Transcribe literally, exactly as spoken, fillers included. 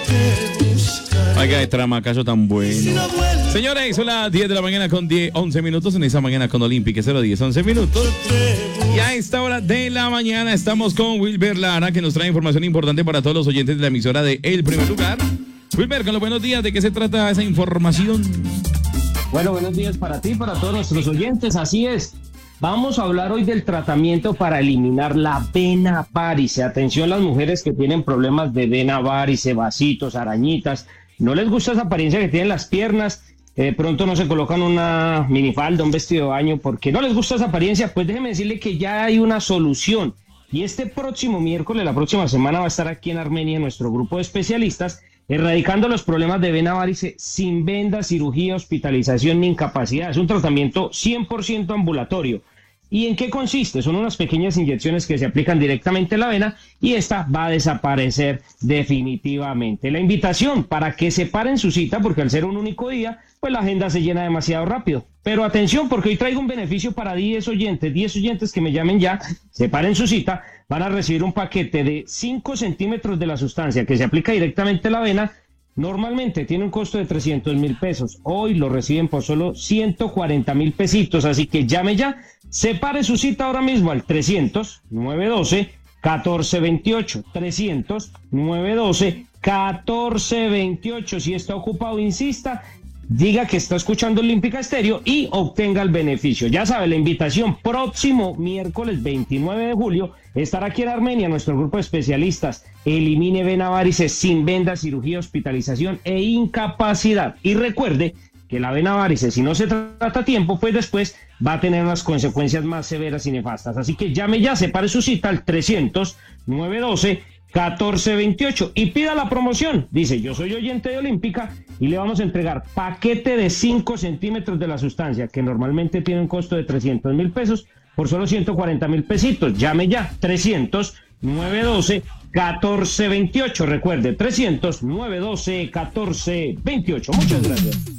Oiga, el tramacazo tan bueno. Señores, son las diez de la mañana con diez, once minutos en esa mañana con Olímpica, cero diez, once minutos. Y a esta hora de la mañana estamos con Wilber Lara, que nos trae información importante para todos los oyentes de la emisora de El Primer Lugar. Wilber, con los buenos días, ¿de qué se trata esa información? Bueno, buenos días para ti, para todos nuestros oyentes, así es. Vamos a hablar hoy del tratamiento para eliminar la vena varice. Atención las mujeres que tienen problemas de vena varice, vasitos, arañitas. No les gusta esa apariencia que tienen las piernas. Eh, de pronto no se colocan una minifalda, un vestido de baño, porque no les gusta esa apariencia. Pues déjeme decirle que ya hay una solución. Y este próximo miércoles, la próxima semana, va a estar aquí en Armenia nuestro grupo de especialistas erradicando los problemas de vena varice sin venda, cirugía, hospitalización ni incapacidad. Es un tratamiento cien por ciento ambulatorio. ¿Y en qué consiste? Son unas pequeñas inyecciones que se aplican directamente en la vena y esta va a desaparecer definitivamente. La invitación para que separen su cita, porque al ser un único día, pues la agenda se llena demasiado rápido. Pero atención, porque hoy traigo un beneficio para diez oyentes, diez oyentes que me llamen ya, separen su cita, van a recibir un paquete de cinco centímetros de la sustancia que se aplica directamente en la vena. Normalmente tiene un costo de trescientos mil pesos. Hoy lo reciben por solo ciento cuarenta mil pesitos. Así que llame ya, separe su cita ahora mismo al trescientos, nueve doce, catorce veintiocho. trescientos, nueve doce, catorce veintiocho. Si está ocupado, insista, diga que está escuchando Olímpica Estéreo y obtenga el beneficio. Ya sabe, la invitación próximo miércoles veintinueve de julio estará aquí en Armenia nuestro grupo de especialistas. Elimine vena varice sin venda, cirugía, hospitalización e incapacidad. Y recuerde que la vena varice, si no se trata a tiempo, pues después va a tener unas consecuencias más severas y nefastas. Así que llame ya, separe su cita al trescientos, nueve doce, catorce veintiocho y pida la promoción. Dice, yo soy oyente de Olímpica y le vamos a entregar paquete de cinco centímetros de la sustancia que normalmente tiene un costo de trescientos mil pesos por solo ciento cuarenta mil pesitos. Llame ya, trescientos, nueve doce, catorce veintiocho. Recuerde, trescientos, nueve doce, catorce veintiocho. Muchas gracias.